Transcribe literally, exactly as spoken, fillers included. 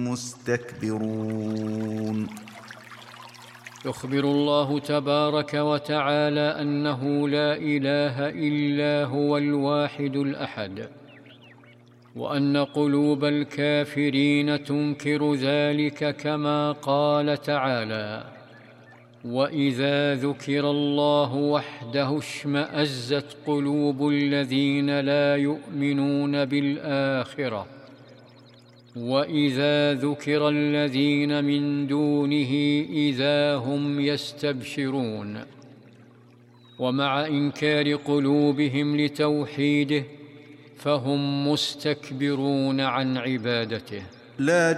مستكبرون. يخبر الله تبارك وتعالى أنه لا إله إلا هو الواحد الأحد، وأن قلوب الكافرين تنكر ذلك، كما قال تعالى: وإذا ذكر الله وحده اشمأزت قلوب الذين لا يؤمنون بالآخرة، وإذا ذكر الذين من دونه إذا هم يستبشرون. ومع إنكار قلوبهم لتوحيده فهم مستكبرون عن عبادته. لا